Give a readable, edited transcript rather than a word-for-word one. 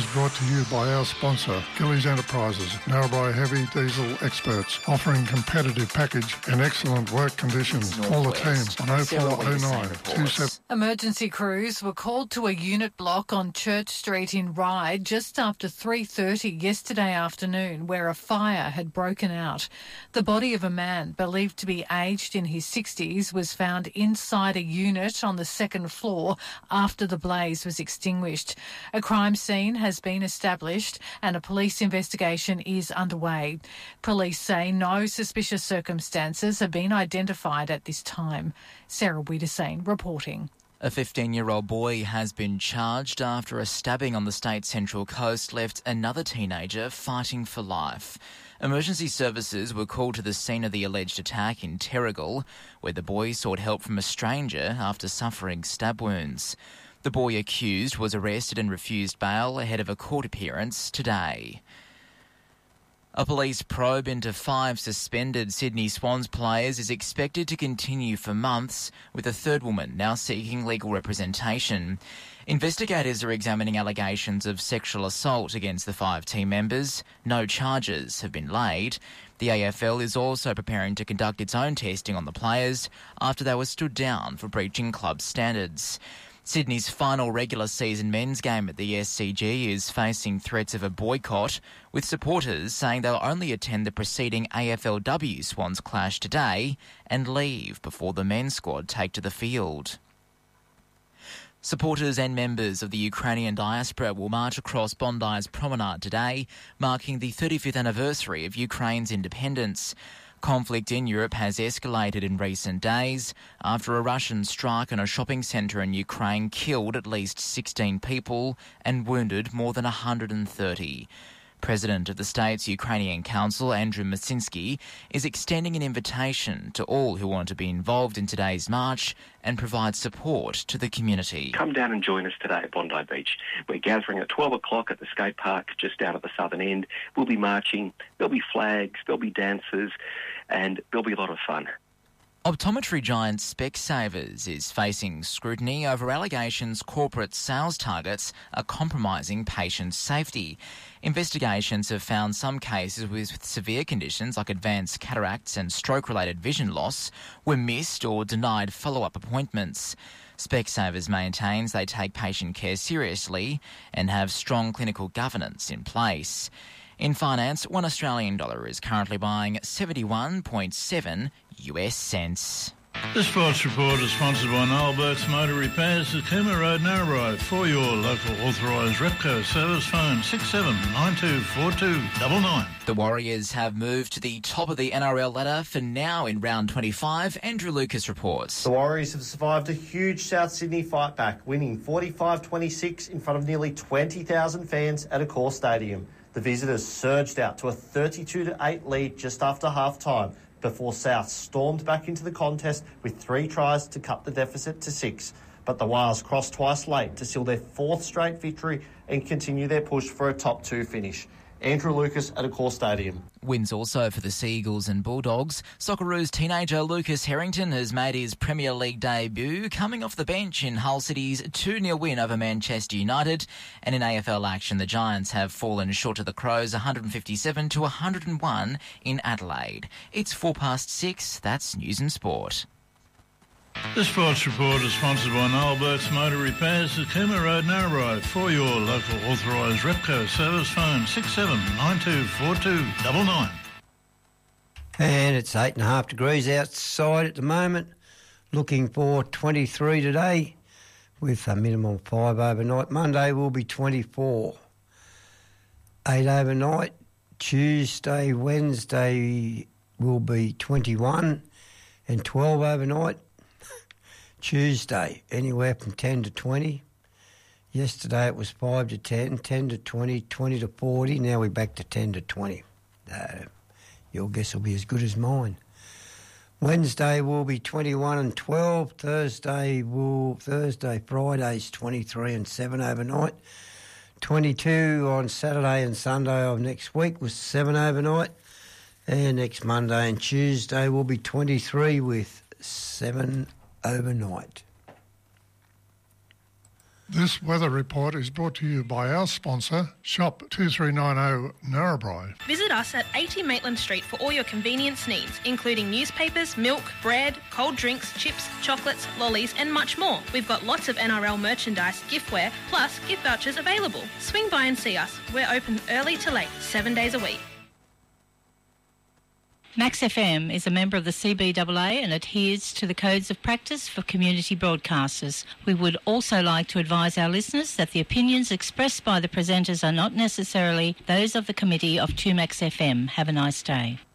brought to you by our sponsor, Gillies Enterprises, Narrabri Heavy Diesel Experts, offering competitive package and excellent work conditions. Call the team on 0409 27. Emergency crews were called to a unit block on Church Street in Ryde just after 3:30 yesterday afternoon, where a fire had broken out. The body of a man believed to be aged in his 60s was found inside a unit on the second floor after the blaze was extinguished. A crime scene has been established and a police investigation is underway. Police say no suspicious circumstances have been identified at this time. Sarah Wiedersane reporting. A 15-year-old boy has been charged after a stabbing on the state's central coast left another teenager fighting for life. Emergency services were called to the scene of the alleged attack in Terrigal, where the boy sought help from a stranger after suffering stab wounds. The boy accused was arrested and refused bail ahead of a court appearance today. A police probe into 5 suspended Sydney Swans players is expected to continue for months, with a third woman now seeking legal representation. Investigators are examining allegations of sexual assault against the 5 team members. No charges have been laid. The AFL is also preparing to conduct its own testing on the players after they were stood down for breaching club standards. Sydney's final regular season men's game at the SCG is facing threats of a boycott, with supporters saying they'll only attend the preceding AFLW Swans clash today and leave before the men's squad take to the field. Supporters and members of the Ukrainian diaspora will march across Bondi's promenade today, marking the 35th anniversary of Ukraine's independence. Conflict in Europe has escalated in recent days after a Russian strike on a shopping centre in Ukraine killed at least 16 people and wounded more than 130. President of the state's Ukrainian Council, Andrew Masinski, is extending an invitation to all who want to be involved in today's march and provide support to the community. Come down and join us today at Bondi Beach. We're gathering at 12 o'clock at the skate park just down at the southern end. We'll be marching, there'll be flags, there'll be dancers, and there'll be a lot of fun. Optometry giant Specsavers is facing scrutiny over allegations corporate sales targets are compromising patient safety. Investigations have found some cases with severe conditions like advanced cataracts and stroke-related vision loss were missed or denied follow-up appointments. Specsavers maintains they take patient care seriously and have strong clinical governance in place. In finance, $1 Australian is currently buying 71.7 US cents. This sports report is sponsored by Noel Burke's Motor Repairs at Cooma Road, Narrabri. For your local authorised Repco service, phone 67924299. The Warriors have moved to the top of the NRL ladder for now in round 25. Andrew Lucas reports. The Warriors have survived a huge South Sydney fight back, winning 45-26 in front of nearly 20,000 fans at Accor Stadium. The visitors surged out to a 32-8 lead just after half-time before South stormed back into the contest with 3 tries to cut the deficit to 6. But the Whales crossed twice late to seal their 4th straight victory and continue their push for a top 2 finish. Andrew Lucas at Accor Stadium. Wins also for the Seagulls and Bulldogs. Socceroos teenager Lucas Harrington has made his Premier League debut, coming off the bench in Hull City's 2-0 win over Manchester United. And in AFL action, the Giants have fallen short of the Crows 157-101 in Adelaide. It's 6:04. That's News and Sport. This sports report is sponsored by Noel Burke's Motor Repairs at Cooma Road, Narrabri. For your local authorised Repco service, phone 67924299. And it's 8.5 degrees outside at the moment. Looking for 23 today with a minimum of 5 overnight. Monday will be 24. 8 overnight. Tuesday, Wednesday will be 21 and 12 overnight. Tuesday, anywhere from 10 to 20. Yesterday it was 5 to 10, 10 to 20, 20 to 40. Now we're back to 10 to 20. Your guess will be as good as mine. Wednesday will be 21 and 12. Friday's 23 and 7 overnight. 22 on Saturday and Sunday of next week with 7 overnight. And next Monday and Tuesday will be 23 with 7 overnight. This weather report is brought to you by our sponsor, Shop 2390 Narrabri. Visit us at 80 Maitland Street for all your convenience needs, including newspapers, milk, bread, cold drinks, chips, chocolates, lollies and much more. We've got lots of NRL merchandise, giftware, plus gift vouchers available. Swing by and see us. We're open early to late, 7 days a week. Max FM is a member of the CBAA and adheres to the codes of practice for community broadcasters. We would also like to advise our listeners that the opinions expressed by the presenters are not necessarily those of the committee of 2Max FM. Have a nice day.